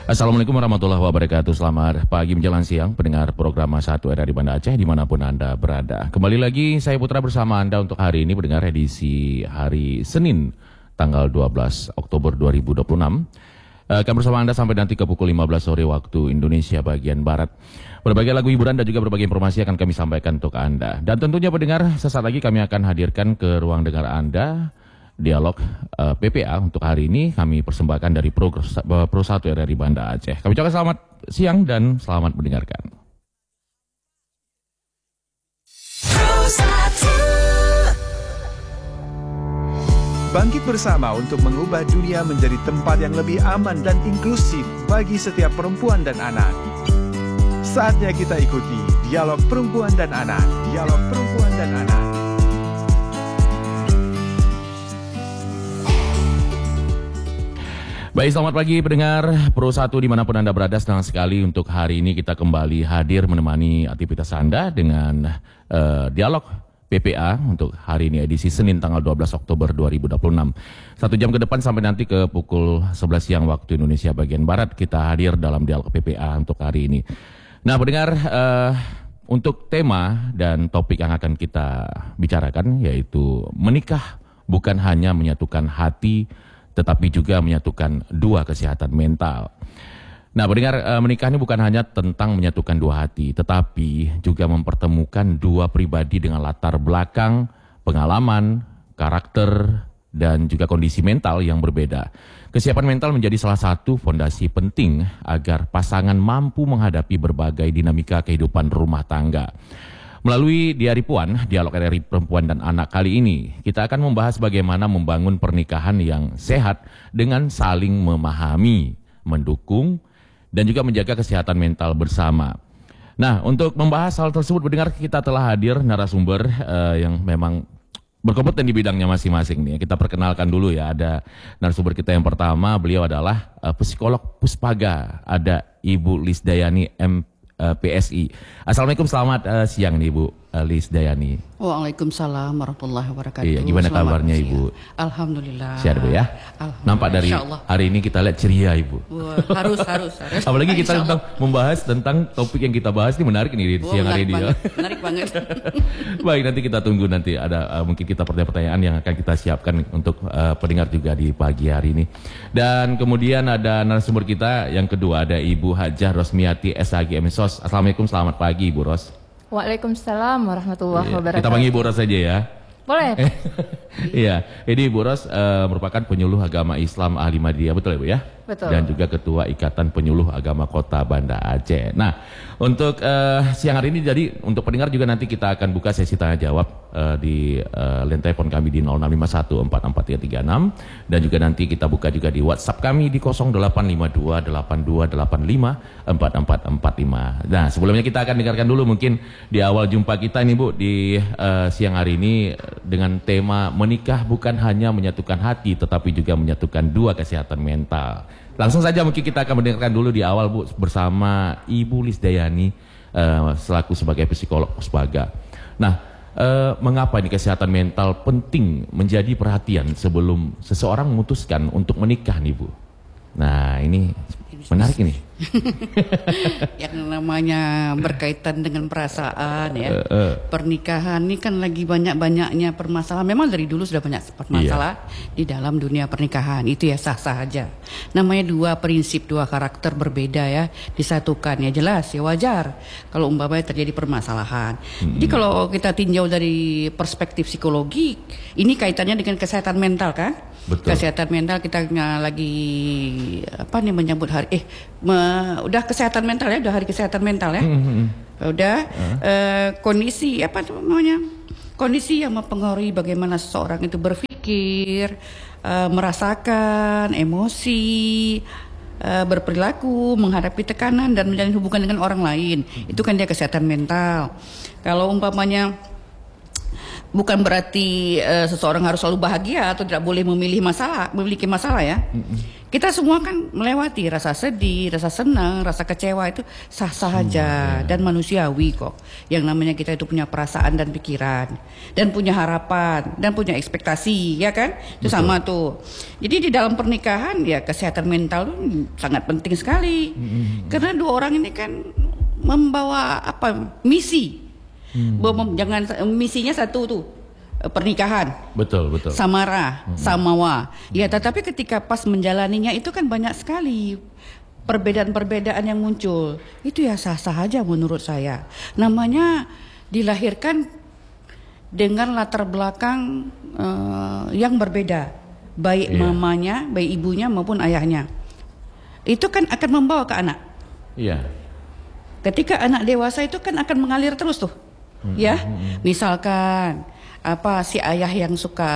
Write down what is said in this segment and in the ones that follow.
Assalamualaikum warahmatullahi wabarakatuh. Selamat pagi menjelang siang pendengar program Satu RRI Banda Aceh dimanapun Anda berada. Kembali lagi saya Putra bersama Anda untuk hari ini pendengar edisi hari Senin tanggal 12 Oktober 2026. Kami bersama Anda sampai nanti ke pukul 15 sore waktu Indonesia bagian Barat. Berbagai lagu hiburan dan juga berbagai informasi akan kami sampaikan untuk Anda. Dan tentunya pendengar sesaat lagi kami akan hadirkan ke ruang dengar Anda dialog PPA untuk hari ini kami persembahkan dari Pro 1 RRI Banda Aceh. Kami ucapkan selamat siang dan selamat mendengarkan. Bangkit bersama untuk mengubah dunia menjadi tempat yang lebih aman dan inklusif bagi setiap perempuan dan anak. Saatnya kita ikuti Dialog Perempuan dan Anak. Dialog Perempuan dan Anak. Baik, selamat pagi pendengar Pro 1 dimanapun Anda berada. Senang sekali untuk hari ini kita kembali hadir menemani aktivitas Anda dengan dialog PPA untuk hari ini edisi Senin tanggal 12 Oktober 2026. 1 jam ke depan sampai nanti ke pukul 11 siang waktu Indonesia bagian Barat kita hadir dalam dialog PPA untuk hari ini. Nah pendengar, untuk tema dan topik yang akan kita bicarakan yaitu menikah bukan hanya menyatukan hati tetapi juga menyatukan dua kesehatan mental. Nah, pendengar, menikah ini bukan hanya tentang menyatukan dua hati, tetapi juga mempertemukan dua pribadi dengan latar belakang, pengalaman, karakter, dan juga kondisi mental yang berbeda. Kesiapan mental menjadi salah satu fondasi penting agar pasangan mampu menghadapi berbagai dinamika kehidupan rumah tangga. Melalui Diari Puan, Dialog RRI Perempuan dan Anak kali ini, kita akan membahas bagaimana membangun pernikahan yang sehat dengan saling memahami, mendukung, dan juga menjaga kesehatan mental bersama. Nah, untuk membahas hal tersebut, mendengar kita telah hadir narasumber yang memang berkompeten di bidangnya masing-masing nih. Kita perkenalkan dulu ya, ada narasumber kita yang pertama, beliau adalah psikolog Puspaga, ada Ibu Lisdayani PSI. Assalamualaikum, selamat siang nih Ibu Lisdayani. Waalaikumsalam warahmatullahi wabarakatuh. Iya, gimana kabarnya Ibu? Alhamdulillah. Sehat Bu ya? Nampak dari hari ini kita lihat ceria Ibu. Wah, harus. Apalagi kita tentang membahas tentang topik yang kita bahas ini menarik nih di siang hari ini ya. Menarik banget. Baik, nanti kita tunggu nanti ada mungkin kita pertanyaan yang akan kita siapkan untuk pendengar juga di pagi hari ini. Dan kemudian ada narasumber kita yang kedua, ada Ibu Hajah Rosmiati SHG MSOS. Assalamualaikum, selamat pagi Ibu Ros. Waalaikumsalam warahmatullahi wabarakatuh. Kita panggil Ibu Ros saja ya. Boleh. Iya, ini Ibu Ros merupakan penyuluh agama Islam Ahli Madiyah, betul ya Bu ya? Betul. Dan juga Ketua Ikatan Penyuluh Agama Kota Banda Aceh. Nah, untuk siang hari ini jadi untuk pendengar juga nanti kita akan buka sesi tanya jawab di line telepon kami di 06514436 dan juga nanti kita buka juga di WhatsApp kami di 085282854445. Nah, sebelumnya kita akan dengarkan dulu mungkin di awal jumpa kita nih Bu di siang hari ini dengan tema menikah bukan hanya menyatukan hati tetapi juga menyatukan dua kesehatan mental. Langsung saja mungkin kita akan mendengarkan dulu di awal Bu bersama Ibu Lisdayani selaku sebagai psikolog Puspaga. Nah, mengapa ini kesehatan mental penting menjadi perhatian sebelum seseorang memutuskan untuk menikah nih Bu? Nah, ini menarik ini. Yang namanya berkaitan dengan perasaan ya. Pernikahan ini kan lagi banyak-banyaknya permasalahan. Memang dari dulu sudah banyak permasalahan di dalam dunia pernikahan. Itu ya sah-sah aja. Namanya dua prinsip, dua karakter berbeda ya, disatukan ya jelas ya wajar kalau umpamanya terjadi permasalahan. Jadi kalau kita tinjau dari perspektif psikologi, ini kaitannya dengan kesehatan mental kan? Betul. Kesehatan mental kita lagi apa nih menyambut hari udah kesehatan mental ya, udah hari kesehatan mental ya. Udah kondisi apa namanya? Kondisi yang mempengaruhi bagaimana seseorang itu berpikir, merasakan emosi, berperilaku, menghadapi tekanan dan menjalin hubungan dengan orang lain. Itu kan dia kesehatan mental. Kalau umpamanya bukan berarti seseorang harus selalu bahagia atau tidak boleh memiliki masalah ya. Kita semua kan melewati rasa sedih, rasa senang, rasa kecewa, itu sah-sah aja dan manusiawi kok. Yang namanya kita itu punya perasaan dan pikiran dan punya harapan dan punya ekspektasi, ya kan? Itu sama tuh. Jadi di dalam pernikahan ya kesehatan mental tuh sangat penting sekali. Karena dua orang ini kan membawa misi. Jangan misinya satu tuh. Pernikahan, betul. samara, samawa. Ya, tetapi ketika pas menjalaninya itu kan banyak sekali perbedaan-perbedaan yang muncul. Itu ya sah-sah aja menurut saya. Namanya dilahirkan dengan latar belakang yang berbeda, baik mamanya, baik ibunya maupun ayahnya. Itu kan akan membawa ke anak. Iya. Ketika anak dewasa itu kan akan mengalir terus tuh, ya. Misalkan si ayah yang suka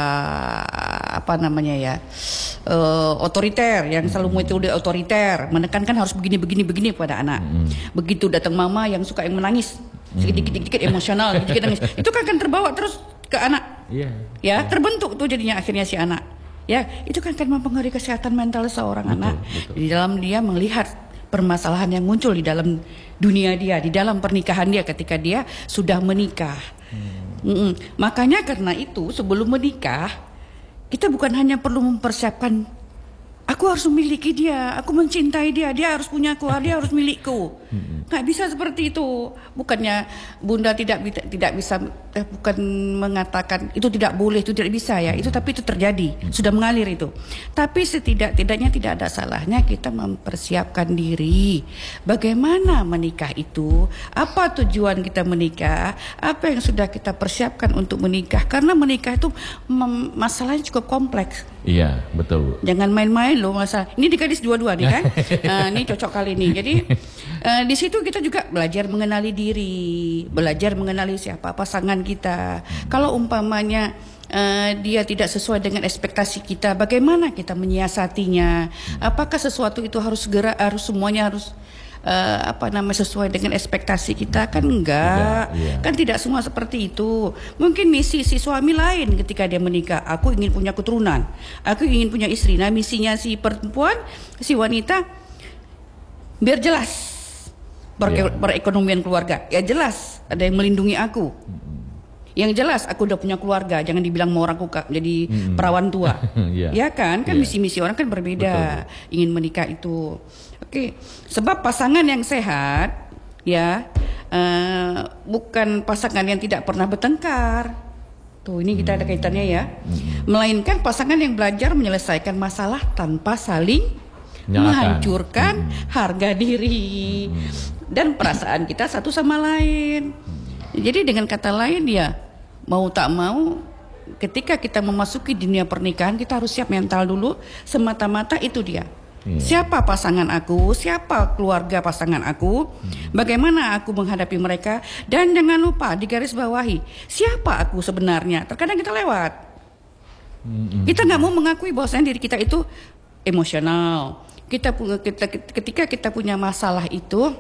otoriter, yang selalu metode otoriter, menekankan harus begini pada anak. Begitu datang mama yang suka yang menangis, sedikit emosional, sedikit nangis, itu kan akan terbawa terus ke anak. Ya, terbentuk tuh jadinya akhirnya si anak. Ya, itu kan akan mempengaruhi kesehatan mental seorang anak. Di dalam dia melihat permasalahan yang muncul di dalam dunia dia, di dalam pernikahan dia ketika dia sudah menikah. Makanya karena itu sebelum menikah kita bukan hanya perlu mempersiapkan aku harus memiliki dia, aku mencintai dia, dia harus punya aku, dia harus milikku. Nggak bisa seperti itu. Bukannya Bunda tidak bisa, bukan mengatakan itu tidak boleh, itu tidak bisa ya. Itu tapi itu terjadi, sudah mengalir itu. Tapi setidaknya tidak ada salahnya kita mempersiapkan diri. Bagaimana menikah itu? Apa tujuan kita menikah? Apa yang sudah kita persiapkan untuk menikah? Karena menikah itu masalahnya cukup kompleks. Iya, betul. Jangan main-main loh masa. Ini di gadis dua-dua nih kan. Ini cocok kali ini. Jadi di situ kita juga belajar mengenali diri, belajar mengenali siapa pasangan kita. Kalau umpamanya dia tidak sesuai dengan ekspektasi kita, bagaimana kita menyiasatinya? Apakah sesuatu itu semuanya harus sesuai dengan ekspektasi kita? Kan enggak, kan tidak semua seperti itu. Mungkin misi si suami lain ketika dia menikah, aku ingin punya keturunan, aku ingin punya istri. Nah misinya si perempuan, si wanita, biar jelas perekonomian keluarga, ya jelas ada yang melindungi aku. Yang jelas aku udah punya keluarga, jangan dibilang mau orang jadi perawan tua. Ya kan misi-misi orang kan berbeda. Betul. Ingin menikah itu. Oke, sebab pasangan yang sehat bukan pasangan yang tidak pernah bertengkar. Tuh ini kita ada kaitannya ya. Melainkan pasangan yang belajar menyelesaikan masalah tanpa saling menghancurkan harga diri dan perasaan kita satu sama lain. Jadi dengan kata lain mau tak mau ketika kita memasuki dunia pernikahan kita harus siap mental dulu. Semata-mata itu dia. Siapa pasangan aku, siapa keluarga pasangan aku, bagaimana aku menghadapi mereka, dan jangan lupa digarisbawahi siapa aku sebenarnya. Terkadang kita lewat, kita nggak mau mengakui bahwasanya diri kita itu emosional. Ketika kita punya masalah itu,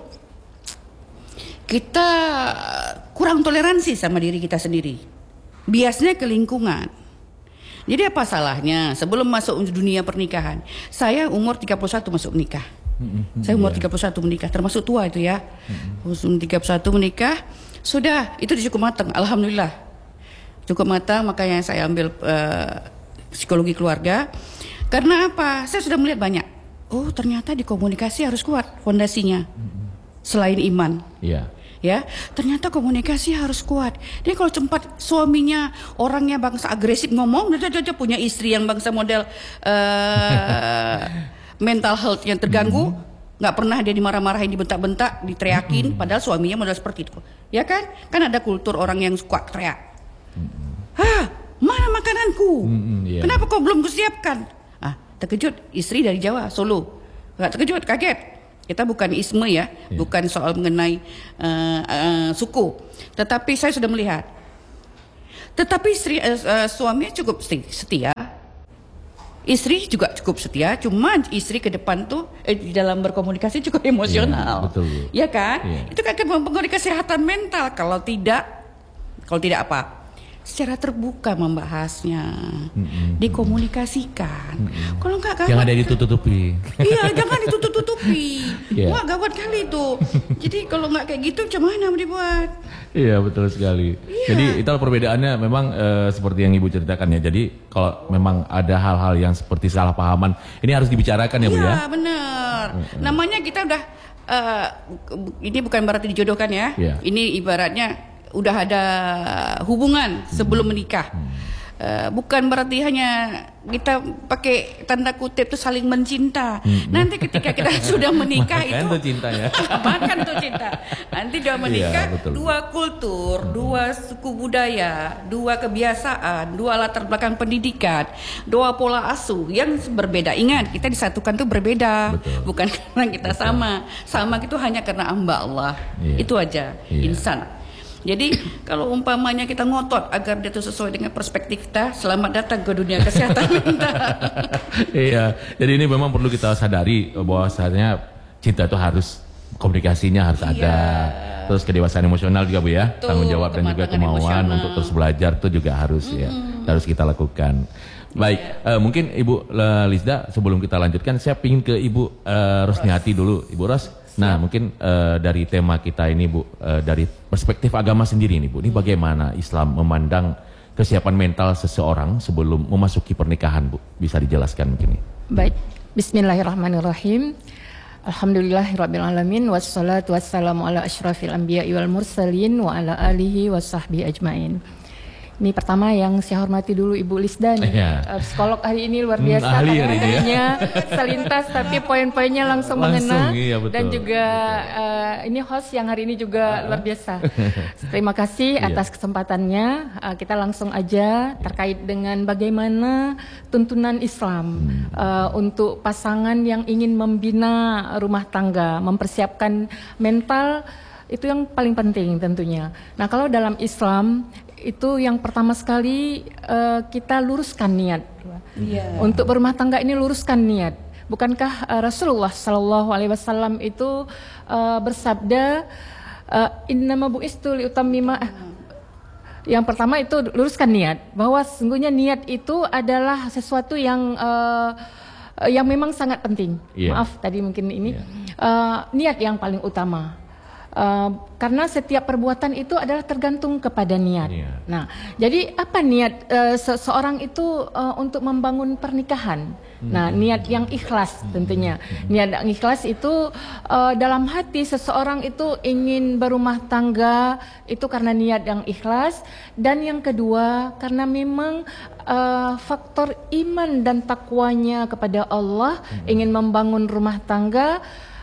kita kurang toleransi sama diri kita sendiri, biasanya ke lingkungan. Jadi apa salahnya sebelum masuk dunia pernikahan? Saya umur 31 masuk menikah. Saya umur 31 menikah, termasuk tua itu ya. Umur 31 menikah, sudah itu cukup matang, alhamdulillah. Cukup matang, makanya saya ambil psikologi keluarga. Karena apa? Saya sudah melihat banyak. Oh, ternyata di komunikasi harus kuat fondasinya. Selain iman. Ya, ternyata komunikasi harus kuat. Dia kalau tempat suaminya orangnya bangsa agresif ngomong, dia punya istri yang bangsa model mental health yang terganggu, nggak pernah dia dimarah-marahin, dibentak-bentak, diteriakin, padahal suaminya model seperti itu. Ya kan? Kan ada kultur orang yang suka teriak. Mana makananku? Kenapa kau belum kusiapkan? Terkejut, istri dari Jawa, Solo. Nggak terkejut, kaget. Kita bukan isme ya, bukan soal mengenai suku. Tetapi saya sudah melihat. Tetapi suaminya cukup setia. Istri juga cukup setia, cuma istri ke depan tuh di dalam berkomunikasi cukup emosional. Betul. Ya kan? Itu kan mempengaruhi kesehatan mental. Kalau tidak apa? secara terbuka membahasnya, dikomunikasikan. Kalau enggak Jangan ada ditutup-tutupi. Iya, jangan ditutup-tutupi. Yeah. Wah, gawat kali itu. Jadi kalau nggak kayak gitu, macam mana mau dibuat? Iya, betul sekali. Jadi itu perbedaannya memang seperti yang Ibu ceritakan ya. Jadi kalau memang ada hal-hal yang seperti salah pahaman, ini harus dibicarakan ya Bu ya. Iya, benar. Namanya kita udah ini bukan berarti dijodohkan ya. Yeah. Ini ibaratnya udah ada hubungan sebelum menikah. Bukan berarti hanya kita pakai tanda kutip itu saling mencinta. Nanti ketika kita sudah menikah Makan itu tuh cintanya. makan tuh cinta. Nanti sudah menikah, Iya, betul. dua kultur, dua suku budaya, dua kebiasaan, dua latar belakang pendidikan, dua pola asuh yang berbeda. Ingat, kita disatukan tuh berbeda. Betul. Bukan karena kita sama. Sama itu hanya karena hamba Allah. Iya. Itu aja, Iya. insan. Jadi kalau umpamanya kita ngotot agar dia itu sesuai dengan perspektif kita, selamat datang ke dunia kesehatan mental. Iya, jadi ini memang perlu kita sadari bahwasanya cinta itu harus komunikasinya harus ada. Terus kedewasaan emosional juga Bu ya, Betul, tanggung jawab dan juga kematangan kemauan emosional. untuk terus belajar itu juga harus ya, harus kita lakukan. Baik, mungkin Ibu Lisda sebelum kita lanjutkan, saya ingin ke Ibu Rosniati dulu, Ibu Ros. Nah, mungkin dari tema kita ini Bu, dari perspektif agama sendiri nih Bu, ini bagaimana Islam memandang kesiapan mental seseorang sebelum memasuki pernikahan Bu? Bisa dijelaskan mungkin? Baik, bismillahirrahmanirrahim. Alhamdulillahirrabbilalamin. Wassalatu wassalamu ala asyrafil anbiya'i wal mursalin wa ala alihi wa sahbihi ajmain. Ini pertama yang saya hormati dulu Ibu Lisda nih. Iya. Psikolog hari ini luar biasa. ahli hari ini ya. Selintas tapi poin-poinnya langsung mengena. Iya, betul. Dan juga ini host yang hari ini juga luar biasa. Terima kasih atas kesempatannya. Kita langsung aja terkait dengan bagaimana tuntunan Islam untuk pasangan yang ingin membina rumah tangga, mempersiapkan mental, itu yang paling penting tentunya. Nah, kalau dalam Islam itu yang pertama sekali kita luruskan niat. Untuk berumah tangga ini luruskan niat. Bukankah Rasulullah Shallallahu Alaihi Wasallam itu bersabda, Innama bu'istu liutammima. Yang pertama itu luruskan niat, bahwa sesungguhnya niat itu adalah sesuatu yang memang sangat penting. Maaf tadi mungkin ini niat yang paling utama. Karena setiap perbuatan itu adalah tergantung kepada niat. Nah, jadi apa niat seseorang itu untuk membangun pernikahan? Nah, niat yang ikhlas tentunya. Niat yang ikhlas itu dalam hati seseorang itu ingin berumah tangga itu karena niat yang ikhlas, dan yang kedua karena memang faktor iman dan takwanya kepada Allah, ingin membangun rumah tangga.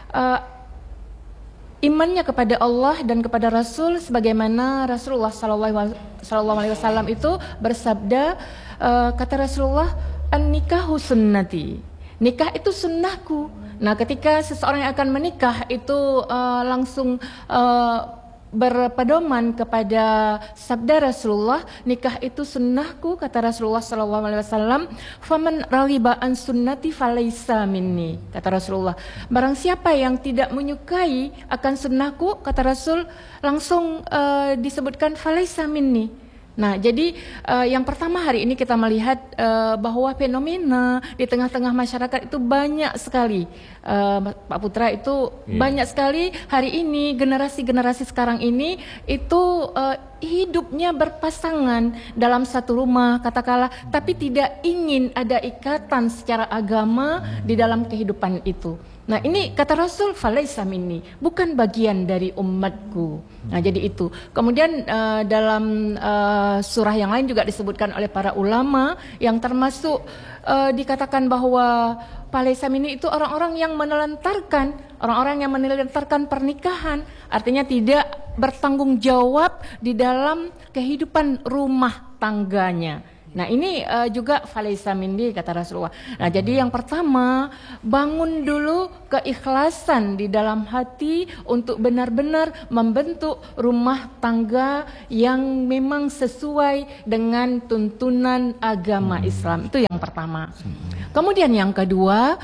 Imannya kepada Allah dan kepada Rasul, sebagaimana Rasulullah Sallallahu Alaihi Wasallam itu bersabda, kata Rasulullah, an-nikahu sunnati, nikah itu sunnahku. Nah, ketika seseorang yang akan menikah itu langsung berpedoman kepada sabda Rasulullah, nikah itu sunnahku, kata Rasulullah Sallallahu Alaihi Wasallam, faman raghiba an sunnati falaisa minni, kata Rasulullah, barang siapa yang tidak menyukai akan sunnahku, kata Rasul, langsung disebutkan falaisa minni. Nah, jadi yang pertama hari ini kita melihat bahwa fenomena di tengah-tengah masyarakat itu banyak sekali, Pak Putra, itu banyak sekali hari ini generasi-generasi sekarang ini itu hidupnya berpasangan dalam satu rumah katakanlah, tapi tidak ingin ada ikatan secara agama di dalam kehidupan itu. Nah, ini kata Rasul, falaisa minni, bukan bagian dari umatku. Nah, jadi itu. Kemudian dalam surah yang lain juga disebutkan oleh para ulama yang termasuk dikatakan bahwa falaisa minni itu orang-orang yang menelantarkan pernikahan, artinya tidak bertanggung jawab di dalam kehidupan rumah tangganya. Nah, ini juga falaisa minni, kata Rasulullah. Nah, jadi yang pertama, bangun dulu keikhlasan di dalam hati untuk benar-benar membentuk rumah tangga yang memang sesuai dengan tuntunan agama Islam. Itu yang pertama. Kemudian yang kedua,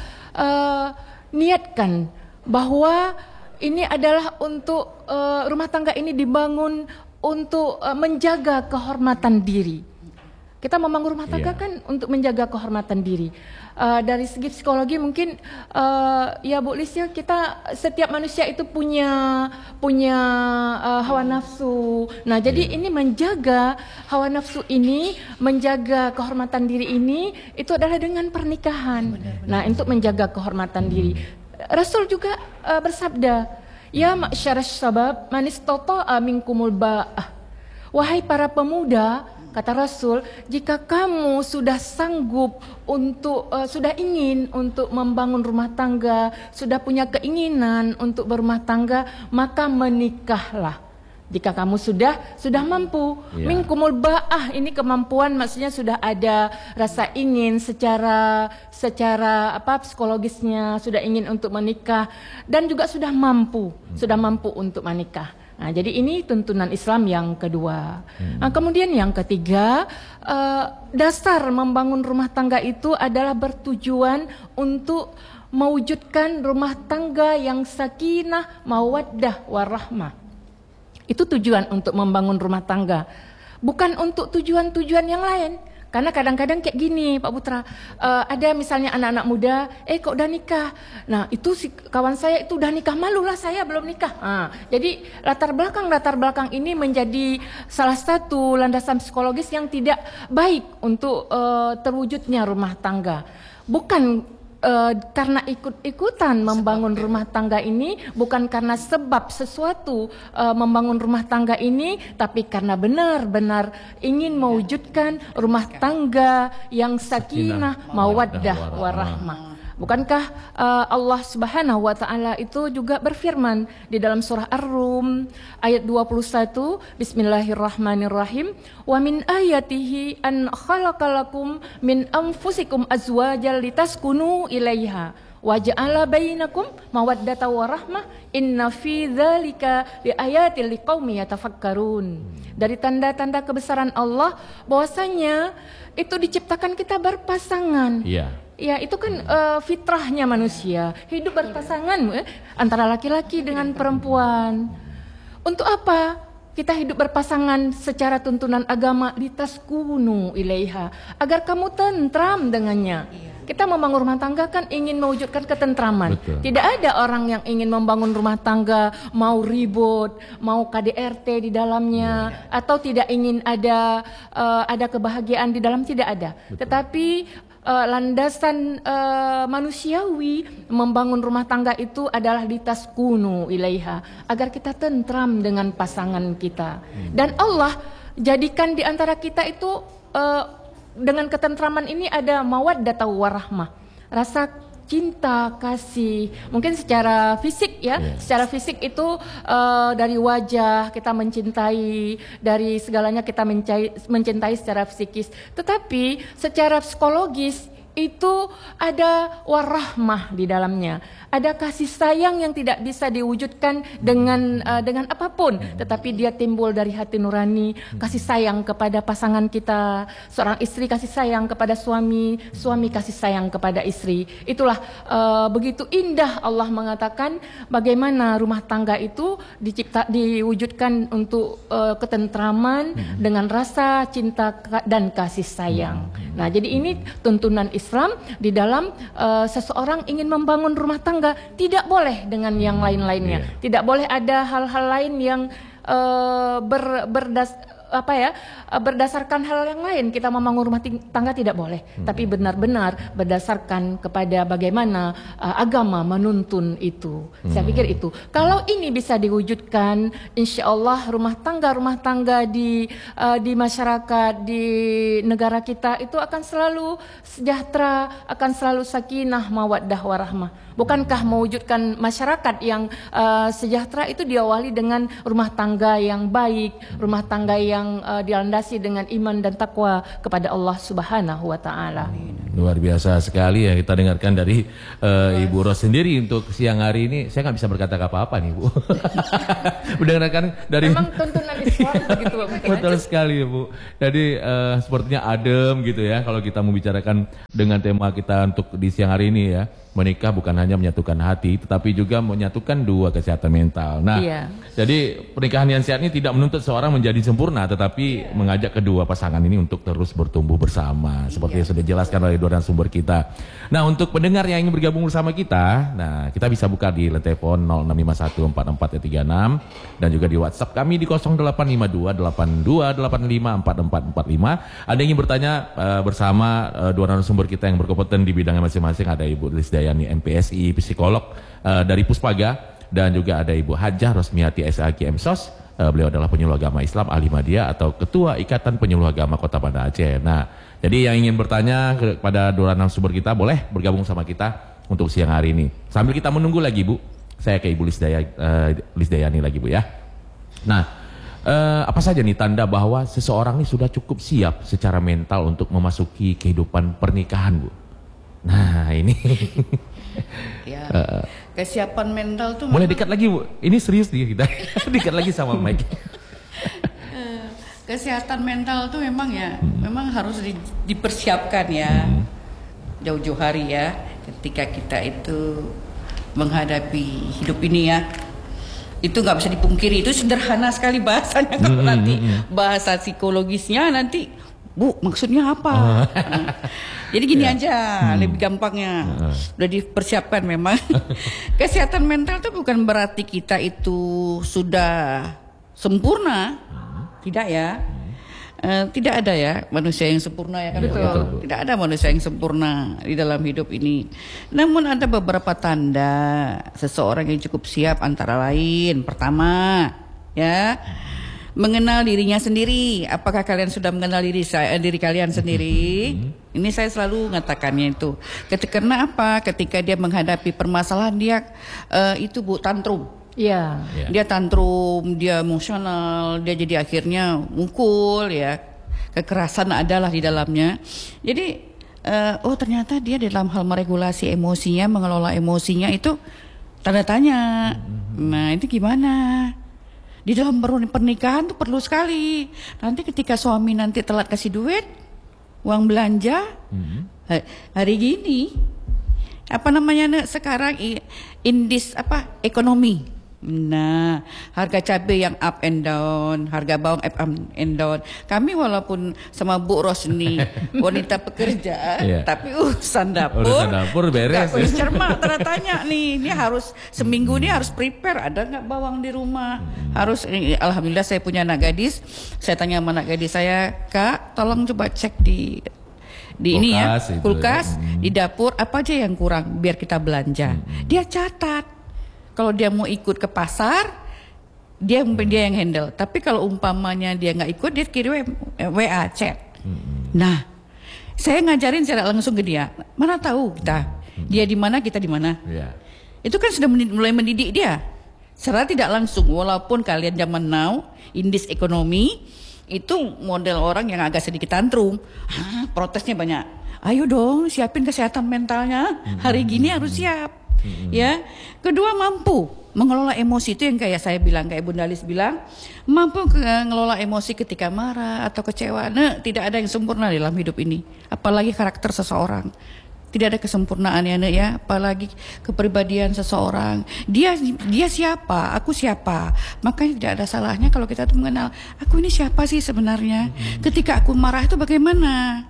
niatkan bahwa ini adalah untuk rumah tangga ini dibangun menjaga kehormatan diri. Kita membangun rumah tangga kan untuk menjaga kehormatan diri. Dari segi psikologi mungkin ya Bu Lis ya, kita setiap manusia itu punya hawa nafsu. Nah, jadi ini menjaga hawa nafsu ini, menjaga kehormatan diri ini itu adalah dengan pernikahan. Nah, untuk menjaga kehormatan diri. Rasul juga bersabda, "Ya ma'syaras syabab, man istata'a minkumul ba'ah." Wahai para pemuda, kata Rasul, jika kamu sudah sanggup untuk, sudah ingin untuk membangun rumah tangga, sudah punya keinginan untuk berumah tangga, maka menikahlah. Jika kamu sudah mampu, minkumul ba'ah, ini kemampuan, maksudnya sudah ada rasa ingin secara psikologisnya, sudah ingin untuk menikah dan juga sudah mampu untuk menikah. Nah, jadi ini tuntunan Islam yang kedua. Nah, kemudian yang ketiga, dasar membangun rumah tangga itu adalah bertujuan untuk mewujudkan rumah tangga yang sakinah, mawaddah, warahmah. Itu tujuan untuk membangun rumah tangga, bukan untuk tujuan-tujuan yang lain. Karena kadang-kadang kayak gini Pak Putra, ada misalnya anak-anak muda, kok udah nikah. Nah, itu si kawan saya itu udah nikah, malulah saya belum nikah. Jadi latar belakang ini menjadi salah satu landasan psikologis yang tidak baik untuk terwujudnya rumah tangga. Bukan karena ikut-ikutan membangun rumah tangga ini, bukan karena sebab sesuatu membangun rumah tangga ini, tapi karena benar-benar ingin mewujudkan rumah tangga yang sakinah, mawaddah, warahmah. Bukankah Allah Subhanahu wa taala itu juga berfirman di dalam surah Ar-Rum ayat 21, Bismillahirrahmanirrahim, wa min ayatihi an khalaqalakum min anfusikum azwajal litaskunu ilaiha wa ja'ala bainakum mawaddatan wa rahmah inna fi dzalika liayatil liqaumi yatafakkarun. Dari tanda-tanda kebesaran Allah bahwasanya itu diciptakan kita berpasangan. Ya, itu kan fitrahnya manusia, hidup berpasangan antara laki-laki dengan perempuan. Untuk apa kita hidup berpasangan secara tuntunan agama? Litaskunu ilaiha, agar kamu tentram dengannya. Kita membangun rumah tangga kan ingin mewujudkan ketentraman. Betul. Tidak ada orang yang ingin membangun rumah tangga mau ribut, mau KDRT di dalamnya, atau tidak ingin ada kebahagiaan di dalam, tidak ada. Betul. Tetapi landasan manusiawi membangun rumah tangga itu adalah litaskunu ilaiha, agar kita tentram dengan pasangan kita. Dan Allah jadikan di antara kita itu dengan ketentraman ini ada mawaddah warahmah, rasa cinta, kasih. Mungkin secara fisik ya, secara fisik itu dari wajah kita mencintai, dari segalanya kita mencintai secara psikis. Tetapi secara psikologis itu ada warahmah di dalamnya, ada kasih sayang yang tidak bisa diwujudkan dengan apapun, tetapi dia timbul dari hati nurani, kasih sayang kepada pasangan kita, seorang istri kasih sayang kepada suami, suami kasih sayang kepada istri. Itulah begitu indah Allah mengatakan bagaimana rumah tangga itu diwujudkan untuk ketentraman dengan rasa cinta dan kasih sayang. Nah, jadi ini tuntunan Islam di dalam seseorang ingin membangun rumah tangga, tidak boleh dengan yang lain-lainnya. Tidak boleh ada hal-hal lain yang berdasarkan hal yang lain kita membangun rumah tangga, tidak boleh. Tapi benar-benar berdasarkan kepada bagaimana agama menuntun itu. Saya pikir itu. Kalau ini bisa diwujudkan, insya Allah rumah tangga di masyarakat, di negara kita itu akan selalu sejahtera, akan selalu sakinah, mawaddah, warahmah. Bukankah mewujudkan masyarakat yang sejahtera itu diawali dengan rumah tangga yang baik, rumah tangga yang dilandasi dengan iman dan takwa kepada Allah Subhanahu wa taala. Luar biasa sekali ya kita dengarkan dari Ibu Ros sendiri untuk siang hari ini. Saya nggak bisa berkata apa-apa nih, Bu. Mendengarkan dari memang tuntunan Islam begitu, Bu. Betul sekali ya, Bu. Jadi sepertinya adem gitu ya kalau kita membicarakan dengan tema kita untuk di siang hari ini ya. menikah bukan hanya menyatukan hati, tetapi juga menyatukan dua kesehatan mental. Nah, jadi pernikahan yang sehat ini tidak menuntut seorang menjadi sempurna, tetapi mengajak kedua pasangan ini untuk terus bertumbuh bersama, seperti yang sudah dijelaskan oleh dua narasumber kita. Nah, untuk pendengar yang ingin bergabung bersama kita, nah kita bisa buka di telepon 06514436 dan juga di WhatsApp kami di 085282854445. Ada yang ingin bertanya bersama dua narasumber kita yang berkompeten di bidangnya masing-masing. Ada Ibu Lisdayani MPSI, psikolog dari Puspaga, dan juga ada Ibu Hajah Rosmiati SAG MSOS. Beliau adalah penyuluh agama Islam Ahmadiyah atau Ketua Ikatan Penyuluh Agama Kota Banda Aceh. Nah, jadi yang ingin bertanya kepada dua narasumber kita boleh bergabung sama kita untuk siang hari ini. Sambil kita menunggu lagi, Bu, saya ke Ibu Lisdayani lagi, Bu, ya. Nah, apa saja nih tanda bahwa seseorang ini sudah cukup siap secara mental untuk memasuki kehidupan pernikahan, Bu? Nah, ini ya, kesiapan mental tuh boleh dekat lagi, Bu. Ini serius nih kita. Dekat lagi sama mic. Kesehatan mental tuh memang ya, memang harus dipersiapkan ya, jauh-jauh hari ya, ketika kita itu menghadapi hidup ini ya. Itu nggak bisa dipungkiri, itu sederhana sekali bahasanya. Kalau nanti bahasa psikologisnya nanti, Bu, maksudnya apa? Jadi gini aja, lebih gampangnya. Udah dipersiapkan memang. Kesehatan mental itu bukan berarti kita itu sudah sempurna. Tidak ya. Tidak ada ya manusia yang sempurna ya kan. Betul. Tidak ada manusia yang sempurna di dalam hidup ini. Namun ada beberapa tanda seseorang yang cukup siap, antara lain pertama ya, mengenal dirinya sendiri. Apakah kalian sudah mengenal diri kalian sendiri? Ini saya selalu mengatakannya itu. Karena apa? Ketika dia menghadapi permasalahan dia itu, Bu, tantrum. Iya. Dia tantrum, dia emosional, dia jadi akhirnya mukul ya. Kekerasan adalah di dalamnya. Jadi oh ternyata dia dalam hal meregulasi emosinya, mengelola emosinya itu tanda tanya. Nah, itu gimana? Di dalam pernikahan tuh perlu sekali. Nanti ketika suami nanti telat kasih duit, uang belanja, hari gini, apa namanya sekarang ekonomi. Nah, harga cabai yang up and down, harga bawang up and down. Kami walaupun sama Bu Ros nih wanita pekerja, tapi urusan dapur beres. Cermat tanya nih, ini harus seminggu ini harus prepare, ada nggak bawang di rumah? Harus, alhamdulillah saya punya anak gadis. Saya tanya sama anak gadis saya, Kak, tolong coba cek di ini ya, kulkas, di dapur apa aja yang kurang biar kita belanja. Dia catat. Kalau dia mau ikut ke pasar, dia yang handle. Tapi kalau umpamanya dia nggak ikut, dia kirim WA chat. Nah, saya ngajarin secara langsung ke dia. Mana tahu dia di mana, kita di mana. Itu kan sudah mulai mendidik dia. Secara tidak langsung, walaupun kalian zaman now, indis ekonomi, itu model orang yang agak sedikit tantrum. Protesnya banyak. Ayo dong, siapin kesehatan mentalnya. Hari gini harus siap. Ya, kedua mampu mengelola emosi, itu yang kayak saya bilang, kayak Bunda Lis bilang, mampu mengelola emosi ketika marah atau kecewa. Nah, tidak ada yang sempurna dalam hidup ini, apalagi karakter seseorang. Tidak ada kesempurnaan ya, apalagi kepribadian seseorang. Dia siapa, aku siapa. Makanya tidak ada salahnya kalau kita tuh mengenal, aku ini siapa sih sebenarnya. Ketika aku marah itu bagaimana?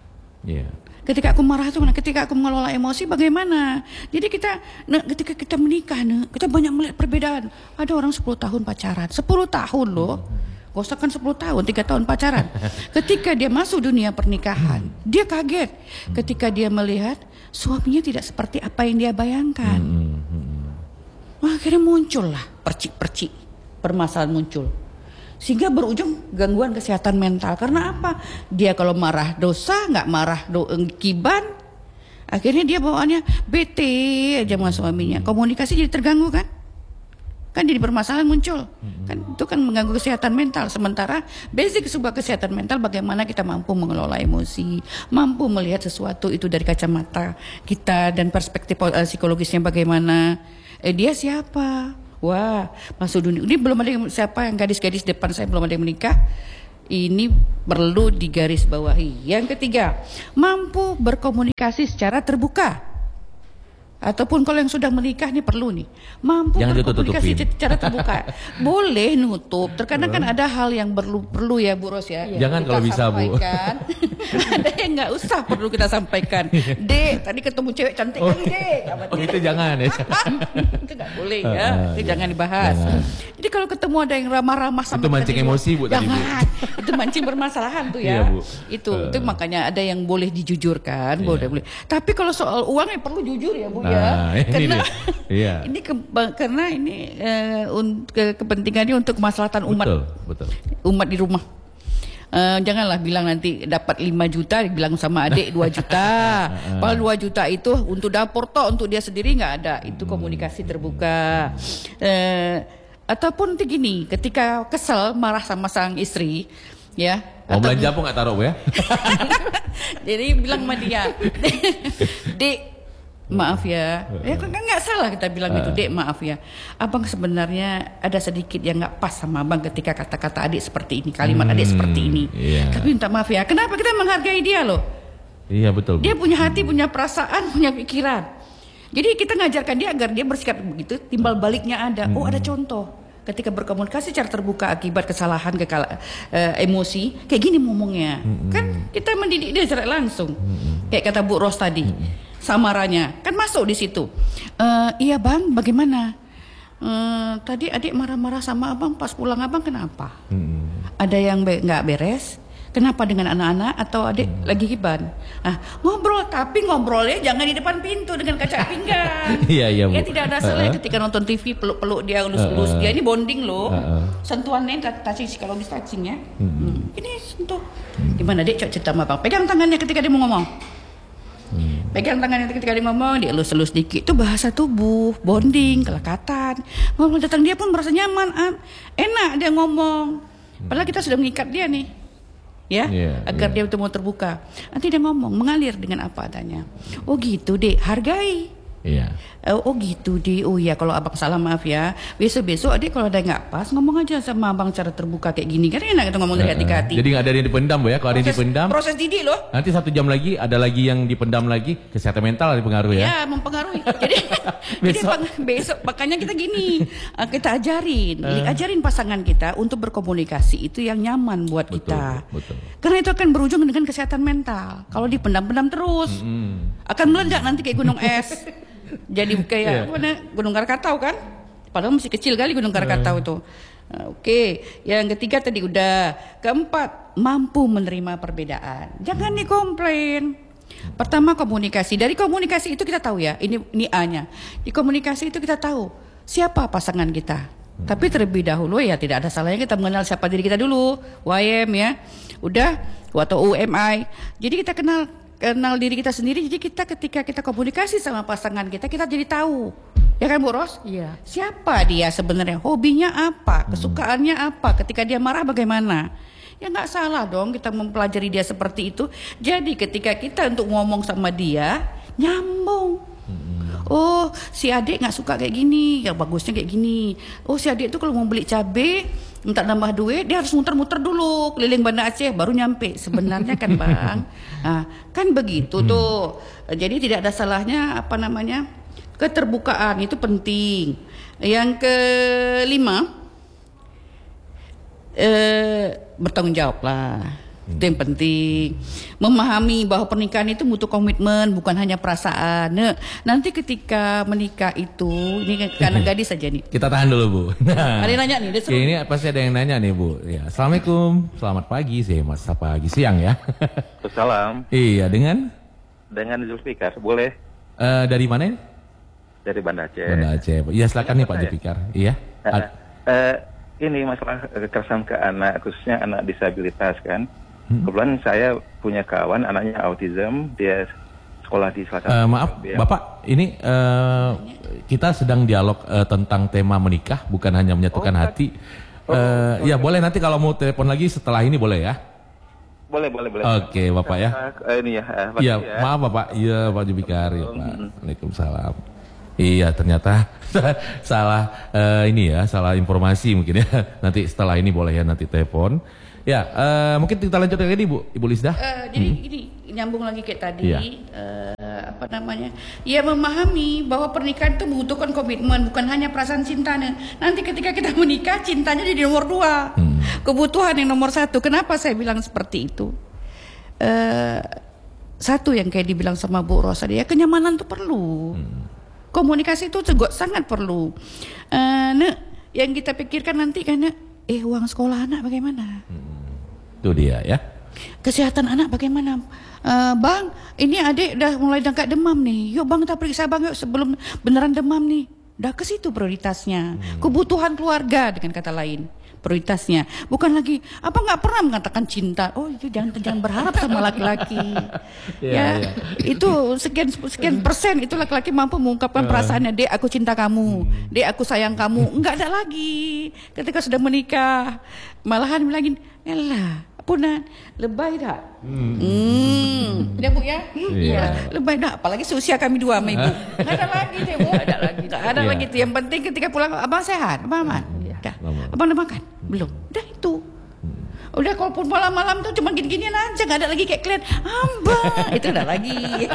Ketika aku marah itu, ketika aku mengelola emosi bagaimana? Jadi ketika kita menikah, kita banyak melihat perbedaan. Ada orang 10 tahun pacaran, 10 tahun loh. Gak usah kan 10 tahun, 3 tahun pacaran. Ketika dia masuk dunia pernikahan, dia kaget. Ketika dia melihat suaminya tidak seperti apa yang dia bayangkan. Akhirnya muncullah percik-percik, permasalahan muncul. Sehingga berujung gangguan kesehatan mental. Karena apa? Dia kalau marah dosa, nggak marah kiban, akhirnya dia bawaannya bete aja sama suaminya. Komunikasi jadi terganggu kan? Kan jadi permasalahan muncul. Kan itu kan mengganggu kesehatan mental. Sementara basic sebuah kesehatan mental bagaimana kita mampu mengelola emosi, mampu melihat sesuatu itu dari kacamata kita dan perspektif psikologisnya bagaimana. Dia siapa? Wah, masuk dunia. Ini belum ada yang, siapa yang gadis-gadis depan saya belum ada yang menikah. Ini perlu digarisbawahi. Yang ketiga, mampu berkomunikasi secara terbuka. Ataupun kalau yang sudah menikah nih perlu nih mampu berkomunikasi secara terbuka. Boleh nutup. Terkadang kan ada hal yang perlu ya Bu Ros ya. Jangan kalau bisa Bu. Ada yang nggak usah perlu kita sampaikan. Dek, tadi ketemu cewek cantik kali Dek. Itu jangan ya. Itu nggak boleh ya. Itu jangan dibahas. Jadi kalau ketemu ada yang ramah-ramah sama itu mancing emosi Bu tadi Bu. Itu mancing permasalahan tuh ya. Iya, Bu. Itu makanya ada yang boleh dijujurkan, boleh. Tapi kalau soal uang ya perlu jujur ya Bu ya. Karena ini karena ini kepentingannya untuk kemaslahatan umat. Betul. Umat di rumah. Janganlah bilang nanti dapat 5 juta bilang sama adik 2 juta. Padahal 2 juta itu untuk dapur toh, untuk dia sendiri nggak ada. Itu komunikasi terbuka. Ataupun gini, ketika kesel marah sama sang istri, ya. Mau belanja pun nggak taruh ya. Jadi bilang sama dia, Dek, maaf ya. Kan nggak salah kita bilang itu, Dek, maaf ya. Abang sebenarnya ada sedikit yang nggak pas sama abang ketika kata-kata adik seperti ini, kalimat adik seperti ini. Tapi minta maaf ya. Kenapa kita menghargai dia loh? Iya betul. Dia punya hati, punya perasaan, punya pikiran. Jadi kita ngajarkan dia agar dia bersikap begitu. Timbal baliknya ada. Oh, ada contoh. Ketika berkomunikasi secara terbuka akibat kesalahan, emosi, kayak gini ngomongnya. Kan kita mendidik dia secara langsung. Kayak kata Bu Ros tadi, samarannya kan masuk di situ. Iya Bang, bagaimana? Tadi adik marah-marah sama abang pas pulang, abang kenapa? Ada yang nggak beres? Kenapa dengan anak-anak atau adik lagi hiban? Ngobrol, tapi ngobrolnya jangan di depan pintu dengan kaca pinggang. Iya, Bu. Ya tidak ada salah ketika nonton TV peluk-peluk dia, elus-elus dia, ini bonding loh. Sentuhannya touching, psikologis touching ya. Ini sentuh. Gimana Dek, coba cerita sama Bang. Pegang tangannya ketika dia mau ngomong. Pegang tangannya ketika dia ngomong, dia elus-elus dikit. Itu bahasa tubuh, bonding, kelekatan. Ngomong datang dia pun merasa nyaman, enak dia ngomong. Padahal kita sudah mengikat dia nih. Agar dia betul-betul terbuka. Nanti dia ngomong, mengalir dengan apa adanya. Oh gitu Dek, hargai. Oh gitu Dek. Oh ya, kalau abang salah maaf ya. Besok-besok adik kalau ada yang nggak pas, ngomong aja sama abang cara terbuka kayak gini. Kan enak kita ngomong dari hati ke hati. Jadi nggak ada yang dipendam Bu ya. Kalau ada yang dipendam, proses didik loh. Nanti 1 jam lagi ada lagi yang dipendam lagi, kesehatan mental dipengaruhi ya. Ya, mempengaruhi. Jadi besok makanya kita gini, kita ajarin pasangan kita untuk berkomunikasi itu yang nyaman buat kita. Betul. Karena itu akan berujung dengan kesehatan mental. Kalau dipendam-pendam terus, akan meledak nanti kayak gunung es. Jadi kayak Gunung Krakatau kan? Padahal masih kecil kali Gunung Krakatau itu. Oke, yang ketiga tadi udah. Keempat, mampu menerima perbedaan. Jangan dikomplain. Pertama komunikasi. Dari komunikasi itu kita tahu ya, ini A-nya. Di komunikasi itu kita tahu siapa pasangan kita. Tapi terlebih dahulu ya tidak ada salahnya kita mengenal siapa diri kita dulu. YM ya. Udah, atau UMI. Jadi kita kenal diri kita sendiri. Jadi kita ketika kita komunikasi sama pasangan kita jadi tahu. Ya kan Bu Ros? Iya. Siapa dia sebenarnya? Hobinya apa? Kesukaannya apa? Ketika dia marah bagaimana? Ya nggak salah dong kita mempelajari dia seperti itu. Jadi ketika kita untuk ngomong sama dia nyambung. Oh si adik nggak suka kayak gini, yang bagusnya kayak gini. Oh si adik itu kalau mau beli cabai minta nambah duit dia harus muter-muter dulu keliling Banda Aceh baru nyampe. Sebenarnya kan Bang, kan begitu tuh. Jadi tidak ada salahnya keterbukaan itu penting. Yang kelima, bertanggung jawab lah. Itu yang penting. Memahami bahwa pernikahan itu butuh komitmen, bukan hanya perasaan. Nanti ketika menikah itu, ini karena gadis saja nih. Kita tahan dulu Bu. Ada yang nanya nih. Ini pasti ada yang nanya nih Bu. Ya, Assalamualaikum, selamat pagi sih, Mas. Pagi siang ya. Salam. Iya, dengan Zulfikar, boleh? Dari mana? Dari Banda Aceh. Banda Aceh. Iya, silakan nih Pak Zulfikar. Iya. Ini masalah kekerasan ke anak, khususnya anak disabilitas kan. Kebetulan saya punya kawan anaknya autism, dia sekolah di salah satu. Maaf, Bapak, ini kita sedang dialog tentang tema menikah, bukan hanya menyatukan hati. Ya boleh nanti kalau mau telepon lagi setelah ini boleh ya? Boleh. Oke, Bapak ya. Ini ya. Iya, maaf Bapak. Iya, Pak Zulfikar. Ya, Pak. Waalaikumsalam. Iya, ternyata salah ini ya, salah informasi mungkin ya. Nanti setelah ini boleh ya nanti telepon. Ya, mungkin kita lanjut lagi Ibu Lisda. Jadi ini nyambung lagi kayak tadi, ya memahami bahwa pernikahan itu membutuhkan komitmen, bukan hanya perasaan cintanya. Nanti ketika kita menikah, cintanya jadi nomor 2, kebutuhan yang nomor 1. Kenapa saya bilang seperti itu? Satu yang kayak dibilang sama Bu Rosa, ya kenyamanan itu perlu, komunikasi itu juga sangat perlu. Yang kita pikirkan nanti karena uang sekolah anak bagaimana? Itu dia ya. Kesehatan anak bagaimana? Bang, ini adik udah mulai angkat demam nih. Yuk bang, kita periksa bang yuk sebelum beneran demam nih. Udah ke situ prioritasnya. Kebutuhan keluarga dengan kata lain. Prioritasnya bukan lagi apa nggak pernah mengatakan cinta. Oh itu jangan berharap sama laki-laki. Itu sekian persen itu laki-laki mampu mengungkapkan perasaannya. Dek aku cinta kamu, dek aku sayang kamu. Nggak ada lagi ketika sudah menikah. Malahan lagi elah punan lebay dah. Ya Bu ya. Iya. Lebay dah. Apalagi seusia kami 2 sama Ibu. Nggak ada lagi deh Bu. Nggak ada lagi tuh. Yang penting ketika pulang abang sehat, abang aman. Dah. Abang udah makan? Belum. Udah itu. Udah kalaupun malam-malam tuh cuma gini-ginian aja, nggak ada lagi kayak klien. Itu udah lagi.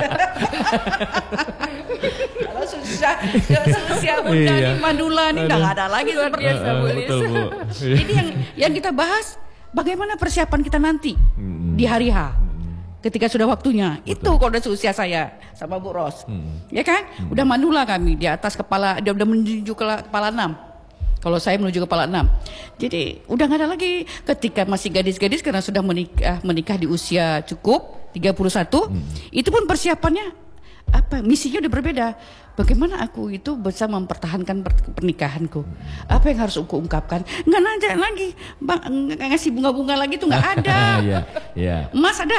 Kalau seusia muda nih Mandula nih udah nggak ada lagi seperti itu. Ini yang kita bahas. Bagaimana persiapan kita nanti di hari H ketika sudah waktunya. Betul. Itu kalau udah seusia saya sama Bu Ros, ya kan? Udah manula kami di atas kepala, dia udah menuju ke kepala 6. Kalau saya menuju kepala 6. Jadi udah nggak ada lagi ketika masih gadis-gadis karena sudah menikah di usia cukup 31. Itu pun persiapannya misinya udah berbeda. Bagaimana aku itu bisa mempertahankan pernikahanku? Apa yang harus aku ungkapkan? Nggak nanya lagi, bang, nggak ngasih bunga-bunga lagi tuh nggak ada. Emas ada.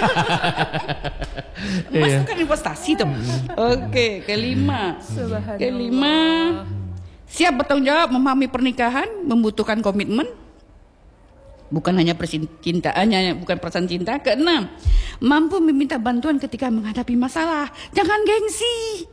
Emas itu kan investasi tuh. Oke, kelima, siap bertanggung jawab memahami pernikahan, membutuhkan komitmen. Bukan hanya percintaannya, bukan perasaan cinta. Keenam, mampu meminta bantuan ketika menghadapi masalah. Jangan gengsi.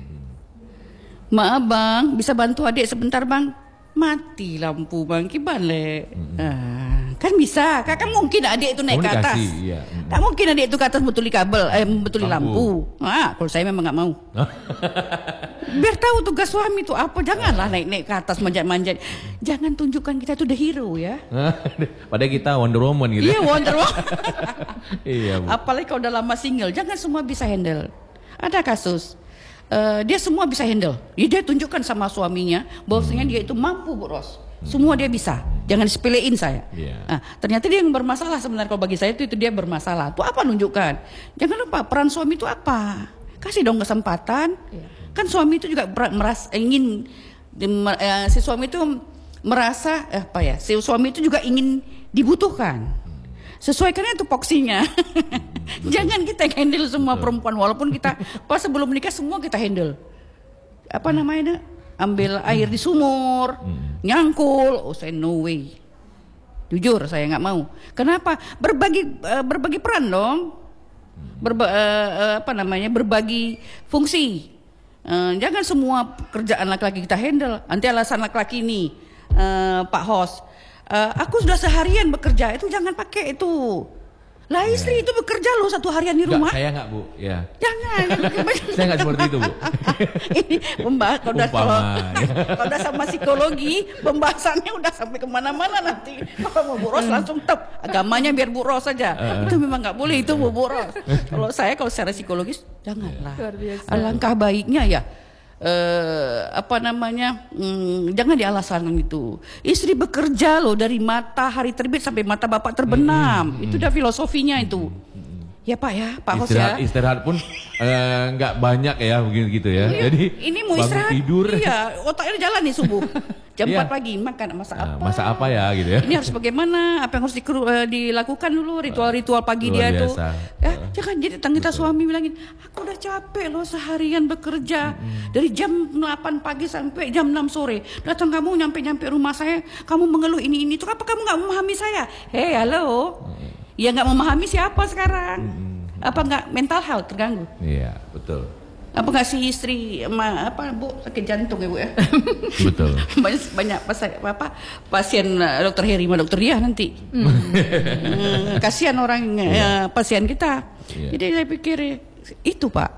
Maaf bang, bisa bantu adik sebentar bang? Mati lampu bang, kibale. Kan bisa, kan mungkin adik itu naik ke atas. Iya. Tak mungkin adik itu ke atas betuli kabel, betuli lampu. Kalau saya memang nggak mau. Biar tahu tugas suami itu apa, janganlah naik-naik ke atas manjat-manjat. Jangan tunjukkan kita itu the hero ya. Padahal kita Wonder Woman gitu. Iya Wonder Woman. Iya, Bu. Apalagi kalau udah lama single, jangan semua bisa handle. Ada kasus. Dia semua bisa handle. Dia tunjukkan sama suaminya bahwasanya dia itu mampu Bu Ros. Semua dia bisa. Jangan sepelein saya. Ternyata dia yang bermasalah sebenarnya. Kalau bagi saya itu dia bermasalah. Itu apa nunjukkan? Jangan lupa peran suami itu apa? Kasih dong kesempatan. Kan suami itu juga merasa ingin si suami itu merasa si suami itu juga ingin dibutuhkan. Sesuaikan itu poksinya. Jangan kita handle semua perempuan walaupun kita pas sebelum menikah semua kita handle. Apa namanya? Ambil air di sumur, nyangkul. Oh saya no way. Jujur saya nggak mau. Kenapa? Berbagi peran dong. Berbagi fungsi. Jangan semua kerjaan laki-laki kita handle. Nanti alasan laki-laki ini Pak Hos. Aku sudah seharian bekerja, itu jangan pakai itu. Lah istri itu bekerja loh 1 harian di rumah. Saya nggak Bu, ya. Jangan. Saya nggak seperti itu Bu. Ini membahas kalau udah sama psikologi, pembahasannya udah sampai kemana-mana nanti. Kalau mau Bu Ros langsung agamanya biar Bu Ros saja. Itu memang nggak boleh itu Bu Ros. Kalau secara psikologis janganlah. Alangkah baiknya ya. Jangan dialasankan itu. Istri bekerja loh dari matahari terbit sampai mata bapak terbenam. Itu udah filosofinya itu. Ya Pak ya, Pak Hos ya. Istirahat pun nggak banyak ya begitu ya. Jadi ini mau istirahat tidur. Iya, otaknya jalan nih subuh. Jam 4 pagi makan masak apa ya gitu ya. Ini harus bagaimana? Apa yang harus dilakukan dulu ritual-ritual pagi Luar dia biasa. tuh. Jangan jadi kita suami bilangin, "Aku udah capek loh seharian bekerja dari jam 8 pagi sampai jam 6 sore. Datang kamu nyampe rumah saya, kamu mengeluh ini itu. Apa kamu nggak memahami saya?" Hei, halo. Ya nggak memahami siapa sekarang? Apa nggak mental health terganggu? Iya, betul. apa ngasih istri Bu sakit jantung ya Bu ya. Betul. banyak pasien dokter Heri sama dokter Dia nanti. Kasihan orang pasien kita. Jadi saya pikir itu Pak,